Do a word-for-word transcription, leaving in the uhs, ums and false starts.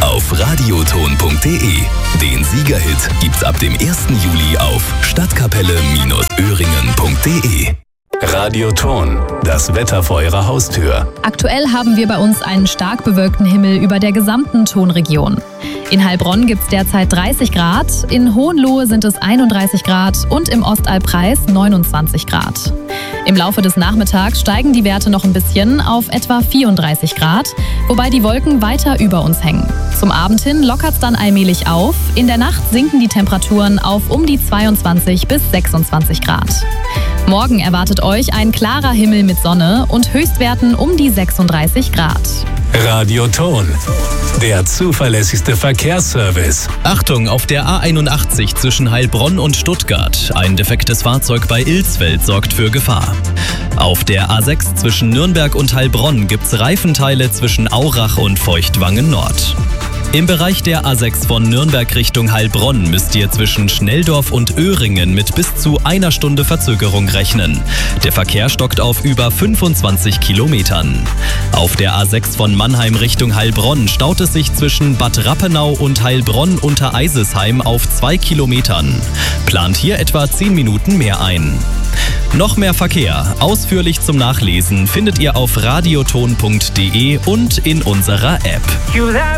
auf radioton punkt de. Den Siegerhit gibt's ab dem ersten Juli auf stadtkapelle Öhringen punkt de. Radioton, das Wetter vor Ihrer Haustür. Aktuell haben wir bei uns einen stark bewölkten Himmel über der gesamten Tonregion. In Heilbronn gibt es derzeit dreißig Grad, in Hohenlohe sind es einunddreißig Grad und im Ostalbkreis neunundzwanzig Grad. Im Laufe des Nachmittags steigen die Werte noch ein bisschen auf etwa vierunddreißig Grad, wobei die Wolken weiter über uns hängen. Zum Abend hin lockert es dann allmählich auf. In der Nacht sinken die Temperaturen auf um die zweiundzwanzig bis sechsundzwanzig Grad. Morgen erwartet euch ein klarer Himmel mit Sonne und Höchstwerten um die sechsunddreißig Grad. Radioton, der zuverlässigste Verkehrsservice. Achtung, auf der A einundachtzig zwischen Heilbronn und Stuttgart. Ein defektes Fahrzeug bei Ilsfeld sorgt für Gefahr. Auf der A sechs zwischen Nürnberg und Heilbronn gibt's Reifenteile zwischen Aurach und Feuchtwangen Nord. Im Bereich der A sechs von Nürnberg Richtung Heilbronn müsst ihr zwischen Schnelldorf und Öhringen mit bis zu einer Stunde Verzögerung rechnen. Der Verkehr stockt auf über fünfundzwanzig Kilometern. Auf der A sechs von Mannheim Richtung Heilbronn staut es sich zwischen Bad Rappenau und Heilbronn unter Eisesheim auf zwei Kilometern. Plant hier etwa zehn Minuten mehr ein. Noch mehr Verkehr, ausführlich zum Nachlesen, findet ihr auf radioton punkt de und in unserer App.